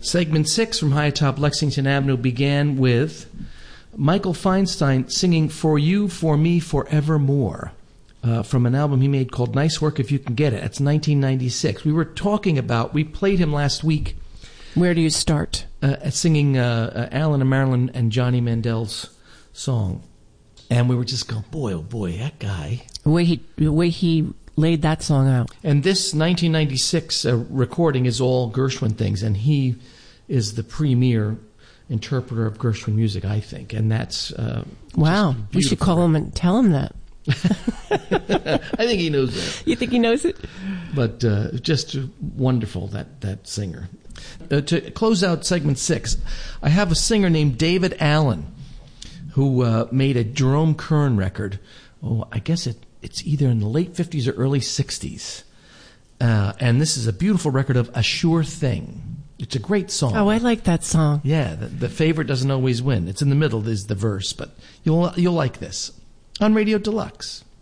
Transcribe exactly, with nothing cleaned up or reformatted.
Segment six from High Atop Lexington Avenue began with Michael Feinstein singing For You, For Me, Forevermore uh, from an album he made called Nice Work If You Can Get It. That's nineteen ninety-six. We were talking about, we played him last week. Where do you start? Uh, at singing uh, uh, Alan and Marilyn and Johnny Mandel's song. And we were just going, boy, oh boy, that guy. The way he, the way he laid that song out. And this nineteen ninety-six uh, recording is all Gershwin things, and he is the premier interpreter of Gershwin music, I think, and that's uh, wow. We should call him and tell him that. I think he knows that. You think he knows it? But uh, just wonderful, that that singer. Uh, to close out segment six, I have a singer named David Allen who uh, made a Jerome Kern record. Oh, I guess it it's either in the late fifties or early sixties, uh, and this is a beautiful record of A Sure Thing. It's a great song. Oh, I like that song. Yeah, the, the favorite doesn't always win. It's in the middle is the verse, but you'll you'll like this on Radio Deluxe.